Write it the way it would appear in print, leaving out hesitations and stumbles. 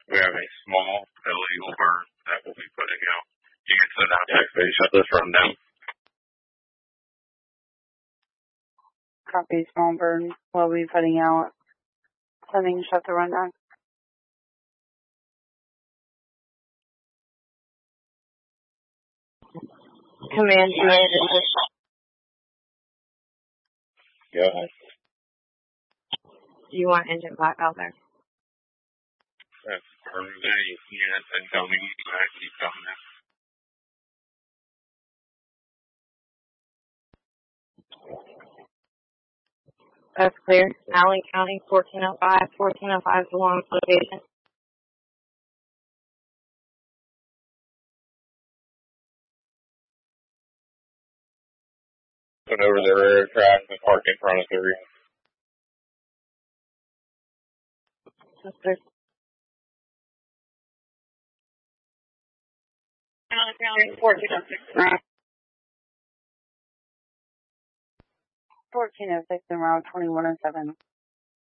We have a small illegal burn that we'll be putting out. You can send out text that you shut this run down. Copy, small burn. We'll be putting out. Sending shut the run down. Command unit. Go ahead. Do you want engine black out there? That's for the units and tell me I keep coming out. That's clear. Allen County, 1405. 1405 is the longest location. Put over the rear track and park in front of the rear. That's clear. Allen County, 1406. 1406 and route 2107.